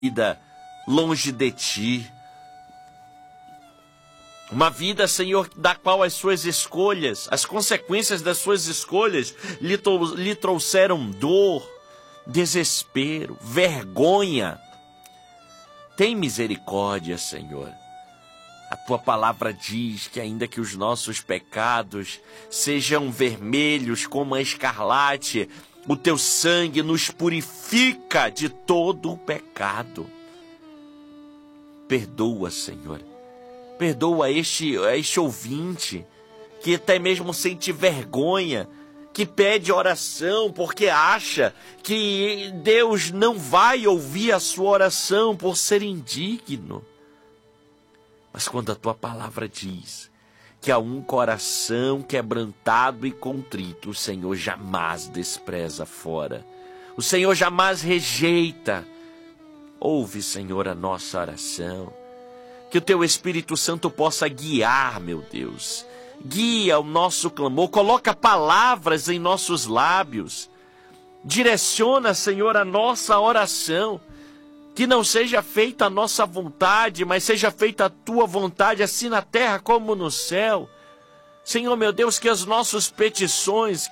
vida longe de ti. Uma vida, Senhor, da qual as suas escolhas, as consequências das suas escolhas lhe trouxeram dor, desespero, vergonha. Tem misericórdia, Senhor. A tua palavra diz que ainda que os nossos pecados sejam vermelhos como a escarlate, o teu sangue nos purifica de todo o pecado. Perdoa, Senhor. Perdoa este ouvinte que até mesmo sente vergonha, que pede oração porque acha que Deus não vai ouvir a sua oração por ser indigno. Mas quando a tua palavra diz que há um coração quebrantado e contrito, o Senhor jamais despreza fora. O Senhor jamais rejeita. Ouve, Senhor, a nossa oração. Que o teu Espírito Santo possa guiar, meu Deus. Guia o nosso clamor, coloca palavras em nossos lábios. Direciona, Senhor, a nossa oração. Que não seja feita a nossa vontade, mas seja feita a tua vontade, assim na terra como no céu. Senhor, meu Deus, que as nossas petições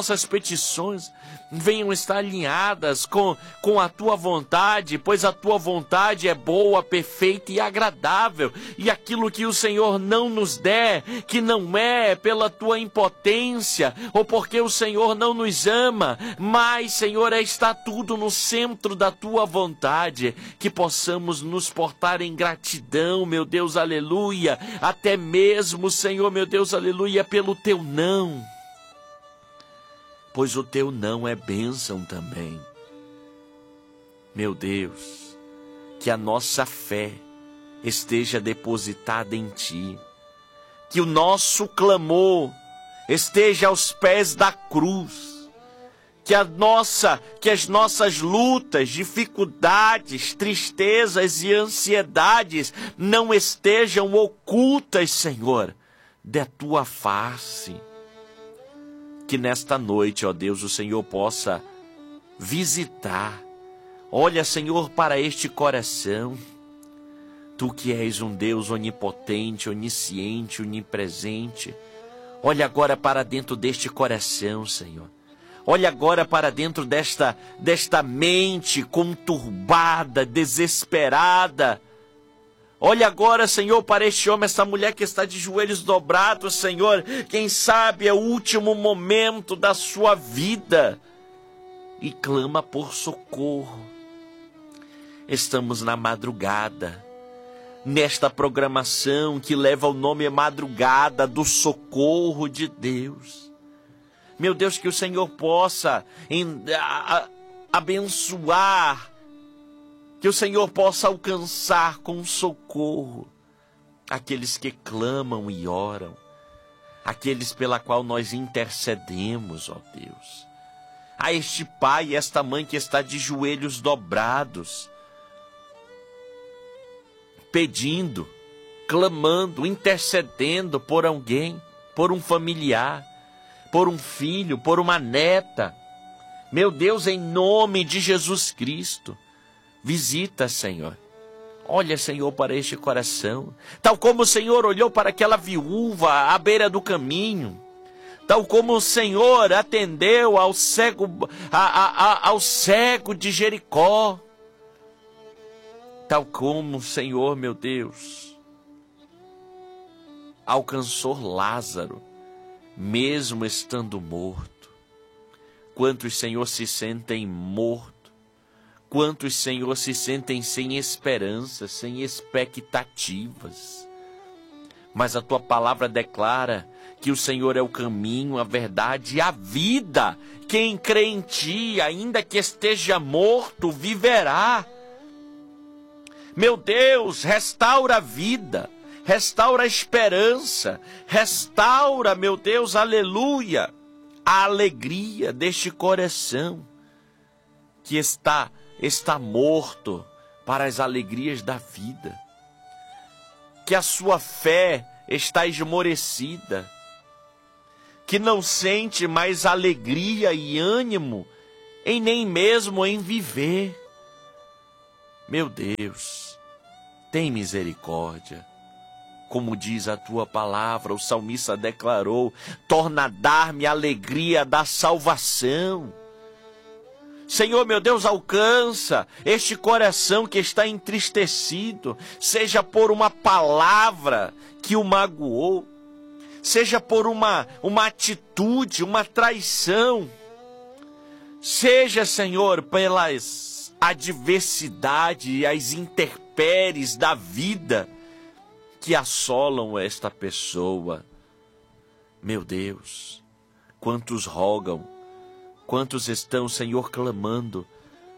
venham estar alinhadas com a tua vontade, pois a tua vontade é boa, perfeita e agradável. E aquilo que o Senhor não nos der, que não é pela tua impotência, ou porque o Senhor não nos ama, mas, Senhor, está tudo no centro da tua vontade, que possamos nos portar em gratidão, meu Deus, aleluia, até mesmo, Senhor, meu Deus, aleluia, pelo teu não. Pois o teu não é bênção também. Meu Deus, que a nossa fé esteja depositada em ti, que o nosso clamor esteja aos pés da cruz, que as nossas lutas, dificuldades, tristezas e ansiedades não estejam ocultas, Senhor, da tua face. Que nesta noite, ó Deus, o Senhor possa visitar. Olha, Senhor, para este coração. Tu que és um Deus onipotente, onisciente, onipresente. Olha agora para dentro deste coração, Senhor. Olha agora para dentro desta mente conturbada, desesperada. Olha agora, Senhor, para este homem, essa mulher que está de joelhos dobrados, Senhor. Quem sabe é o último momento da sua vida e clama por socorro. Estamos na madrugada, nesta programação que leva o nome Madrugada do Socorro de Deus. Meu Deus, que o Senhor possa abençoar, que o Senhor possa alcançar com socorro aqueles que clamam e oram, aqueles pela qual nós intercedemos, ó Deus. A este pai e esta mãe que está de joelhos dobrados, pedindo, clamando, intercedendo por alguém, por um familiar, por um filho, por uma neta. Meu Deus, em nome de Jesus Cristo, visita, Senhor. Olha, Senhor, para este coração. Tal como o Senhor olhou para aquela viúva à beira do caminho. Tal como o Senhor atendeu ao cego de Jericó. Tal como o Senhor, meu Deus, alcançou Lázaro, mesmo estando morto. Quantos, Senhor, se sentem mortos? Quantos, Senhor, se sentem sem esperança, sem expectativas? Mas a tua palavra declara que o Senhor é o caminho, a verdade e a vida. Quem crê em ti, ainda que esteja morto, viverá. Meu Deus, restaura a vida, restaura a esperança, restaura, meu Deus, aleluia, a alegria deste coração que está morto para as alegrias da vida, que a sua fé está esmorecida, que não sente mais alegria e ânimo nem mesmo em viver. Meu Deus, tem misericórdia. Como diz a tua palavra, o salmista declarou: torna a dar-me a alegria da salvação. Senhor, meu Deus, alcança este coração que está entristecido, seja por uma palavra que o magoou, seja por uma atitude, uma traição, seja, Senhor, pelas adversidades e as intempéries da vida que assolam esta pessoa. Meu Deus, quantos rogam, quantos estão, Senhor, clamando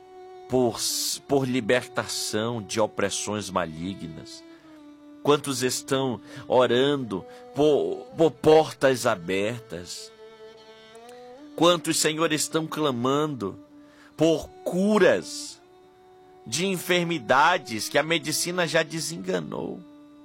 por libertação de opressões malignas. Quantos estão orando por portas abertas. Quantos, Senhor, estão clamando por curas de enfermidades que a medicina já desenganou.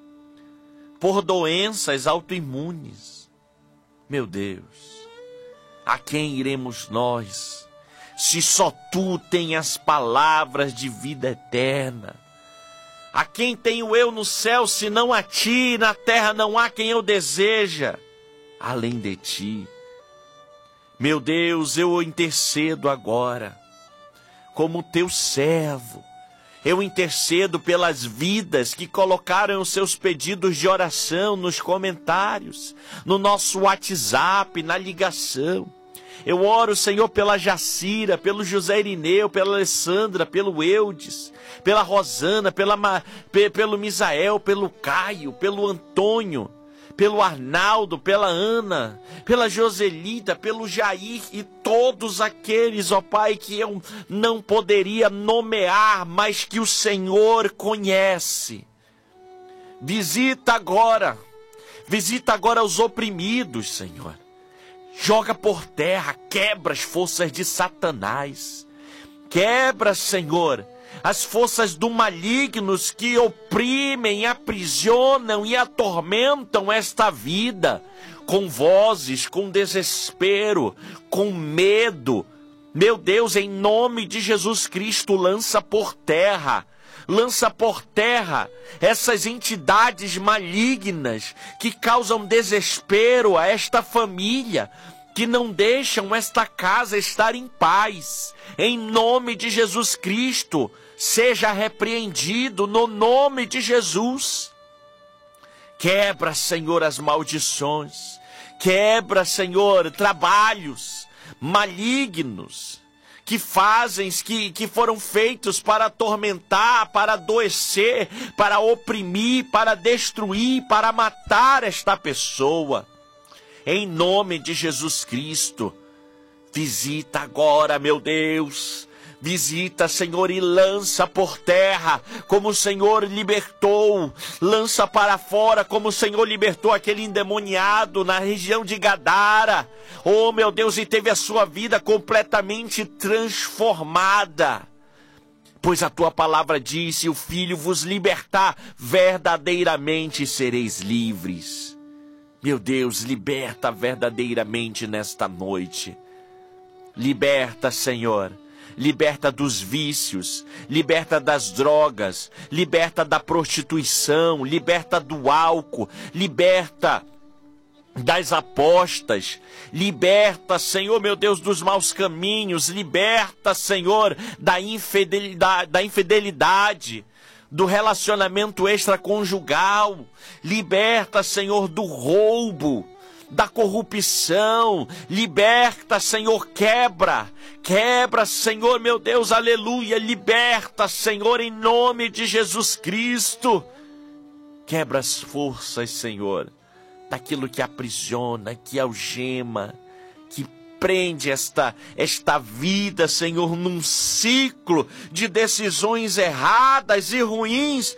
Por doenças autoimunes. Meu Deus, a quem iremos nós, se só tu tens as palavras de vida eterna? A quem tenho eu no céu, senão a ti? Na terra não há quem eu deseja, além de ti. Meu Deus, eu intercedo agora, como teu servo. Eu intercedo pelas vidas que colocaram os seus pedidos de oração nos comentários, no nosso WhatsApp, na ligação. Eu oro, Senhor, pela Jacira, pelo José Irineu, pela Alessandra, pelo Eudes, pela Rosana, pelo Misael, pelo Caio, pelo Antônio, pelo Arnaldo, pela Ana, pela Joselita, pelo Jair e todos aqueles, ó Pai, que eu não poderia nomear, mas que o Senhor conhece. Visita agora os oprimidos, Senhor. Joga por terra, quebra as forças de Satanás. Quebra, Senhor, as forças do malignos que oprimem, aprisionam e atormentam esta vida, com vozes, com desespero, com medo. Meu Deus, em nome de Jesus Cristo, lança por terra essas entidades malignas que causam desespero a esta família, que não deixam esta casa estar em paz. Em nome de Jesus Cristo, seja repreendido no nome de Jesus. Quebra, Senhor, as maldições. Quebra, Senhor, trabalhos malignos que foram feitos para atormentar, para adoecer, para oprimir, para destruir, para matar esta pessoa. Em nome de Jesus Cristo, visita agora, meu Deus. Visita, Senhor, e lança por terra, como o Senhor libertou. Lança para fora, como o Senhor libertou aquele endemoniado na região de Gadara. Oh, meu Deus, e teve a sua vida completamente transformada. Pois a tua palavra diz: se o Filho vos libertar, verdadeiramente sereis livres. Meu Deus, liberta verdadeiramente nesta noite. Liberta, Senhor. Liberta dos vícios, liberta das drogas, liberta da prostituição, liberta do álcool, liberta das apostas, liberta, Senhor, meu Deus, dos maus caminhos, liberta, Senhor, da infidelidade, do relacionamento extraconjugal, liberta, Senhor, do roubo, da corrupção, liberta, Senhor, quebra, Senhor, meu Deus, aleluia, liberta, Senhor, em nome de Jesus Cristo, quebra as forças, Senhor, daquilo que aprisiona, que algema, que prende esta vida, Senhor, num ciclo de decisões erradas e ruins,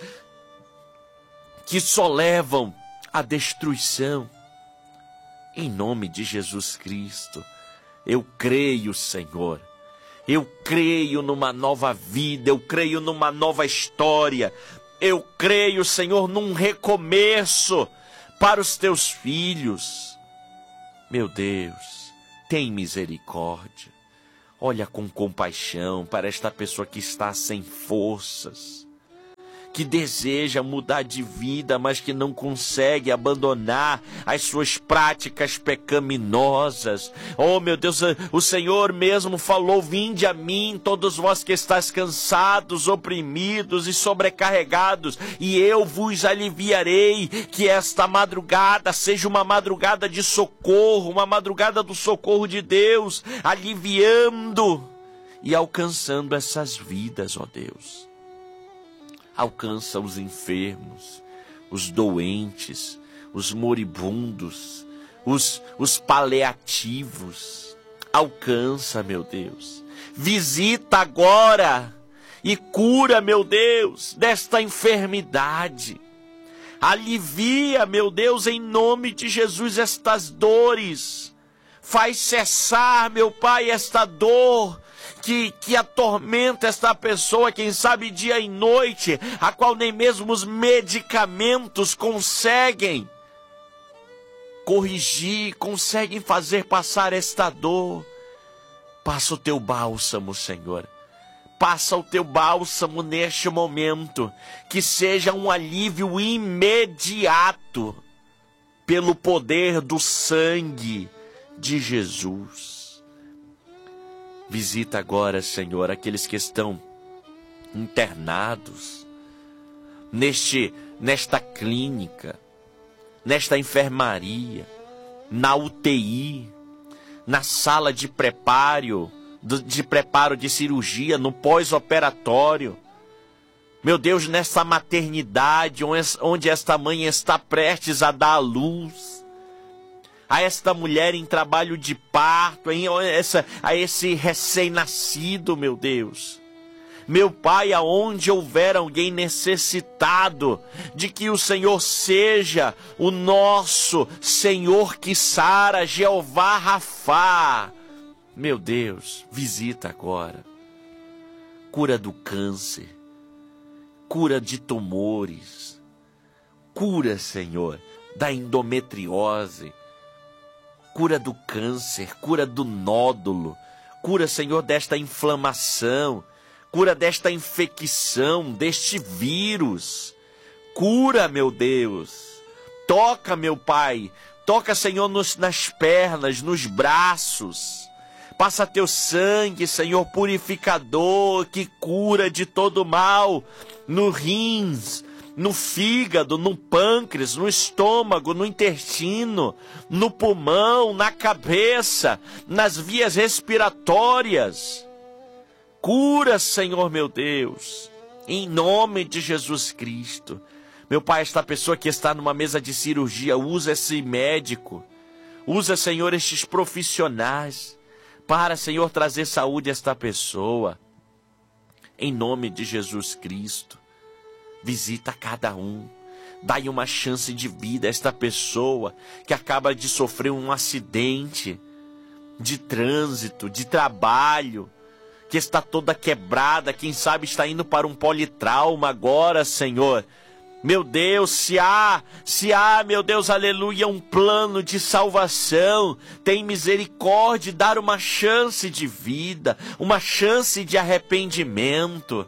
que só levam à destruição. Em nome de Jesus Cristo, eu creio, Senhor. Eu creio numa nova vida, eu creio numa nova história. Eu creio, Senhor, num recomeço para os teus filhos. Meu Deus, tem misericórdia. Olha com compaixão para esta pessoa que está sem forças, que deseja mudar de vida, mas que não consegue abandonar as suas práticas pecaminosas. Oh, meu Deus, o Senhor mesmo falou: vinde a mim, todos vós que estáis cansados, oprimidos e sobrecarregados, e eu vos aliviarei. Que esta madrugada seja uma madrugada de socorro, uma madrugada do socorro de Deus, aliviando e alcançando essas vidas, ó Deus. Alcança os enfermos, os doentes, os moribundos, os paliativos. Alcança, meu Deus. Visita agora e cura, meu Deus, desta enfermidade. Alivia, meu Deus, em nome de Jesus, estas dores. Faz cessar, meu Pai, esta dor que atormenta esta pessoa, quem sabe dia e noite, a qual nem mesmo os medicamentos conseguem corrigir, conseguem fazer passar esta dor. Passa o teu bálsamo, Senhor. Passa o teu bálsamo neste momento, que seja um alívio imediato pelo poder do sangue de Jesus. Visita agora, Senhor, aqueles que estão internados nesta clínica, nesta enfermaria, na UTI, na sala de preparo de cirurgia, no pós-operatório. Meu Deus, nessa maternidade onde esta mãe está prestes a dar à luz, a esta mulher em trabalho de parto, a esse recém-nascido, meu Deus. Meu Pai, aonde houver alguém necessitado, de que o Senhor seja o nosso Senhor que sara, Jeová Rafá. Meu Deus, visita agora. Cura do câncer, cura de tumores, cura, Senhor, da endometriose, cura do câncer, cura do nódulo, cura, Senhor, desta inflamação, cura desta infecção, deste vírus. Cura, meu Deus. Toca, meu Pai. Toca, Senhor, nas pernas, nos braços. Passa teu sangue, Senhor, purificador, que cura de todo mal, no rins, no fígado, no pâncreas, no estômago, no intestino, no pulmão, na cabeça, nas vias respiratórias. Cura, Senhor, meu Deus, em nome de Jesus Cristo. Meu Pai, esta pessoa que está numa mesa de cirurgia, usa esse médico, usa, Senhor, estes profissionais, para, Senhor, trazer saúde a esta pessoa. Em nome de Jesus Cristo. Visita cada um, dai uma chance de vida a esta pessoa que acaba de sofrer um acidente de trânsito, de trabalho, que está toda quebrada, quem sabe está indo para um politrauma agora, Senhor. Meu Deus, se há, meu Deus, aleluia, um plano de salvação, tem misericórdia, dar uma chance de vida, uma chance de arrependimento.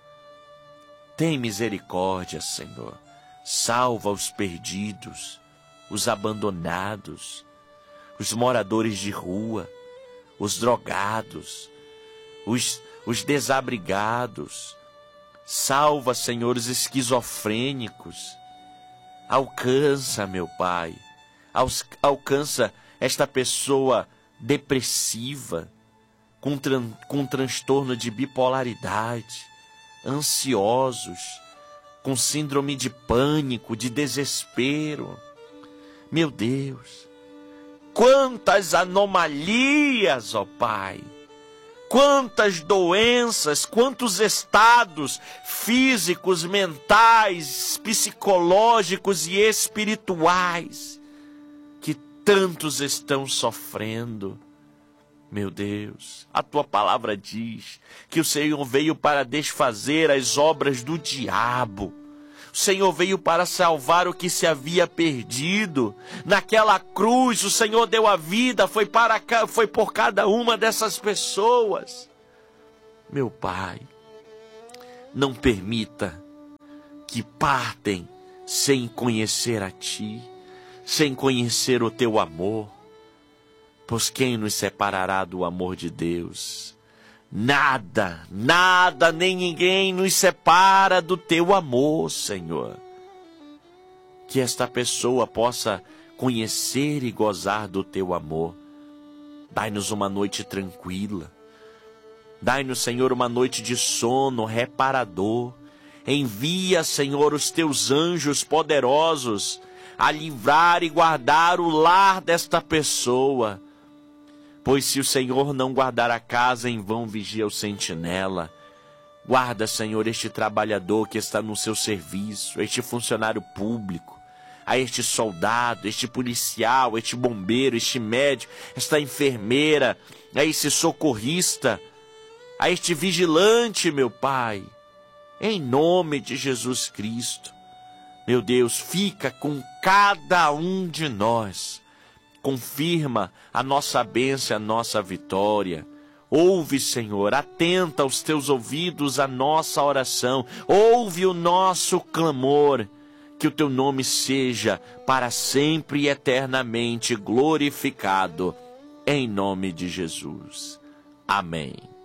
Tem misericórdia, Senhor. Salva os perdidos, os abandonados, os moradores de rua, os drogados, os desabrigados. Salva, Senhor, os esquizofrênicos. Alcança, meu Pai. Alcança esta pessoa depressiva, com transtorno de bipolaridade, ansiosos, com síndrome de pânico, de desespero. Meu Deus, quantas anomalias, ó Pai, quantas doenças, quantos estados físicos, mentais, psicológicos e espirituais que tantos estão sofrendo. Meu Deus, a tua palavra diz que o Senhor veio para desfazer as obras do diabo. O O Senhor veio para salvar o que se havia perdido. Naquela cruz, o Senhor deu a vida, foi por cada uma dessas pessoas. Meu Pai, não permita que partem sem conhecer a Ti, sem conhecer o Teu amor. Pois quem nos separará do amor de Deus? Nada, nada, nem ninguém nos separa do Teu amor, Senhor. Que esta pessoa possa conhecer e gozar do Teu amor. Dai-nos uma noite tranquila. Dai-nos, Senhor, uma noite de sono reparador. Envia, Senhor, os Teus anjos poderosos a livrar e guardar o lar desta pessoa. Pois se o Senhor não guardar a casa, em vão vigia o sentinela. Guarda, Senhor, este trabalhador que está no seu serviço, este funcionário público, a este soldado, este policial, este bombeiro, este médico, esta enfermeira, a este socorrista, a este vigilante, meu Pai, em nome de Jesus Cristo. Meu Deus, fica com cada um de nós. Confirma a nossa bênção, a nossa vitória. Ouve, Senhor, atenta aos Teus ouvidos a nossa oração. Ouve o nosso clamor. Que o Teu nome seja para sempre e eternamente glorificado. Em nome de Jesus. Amém.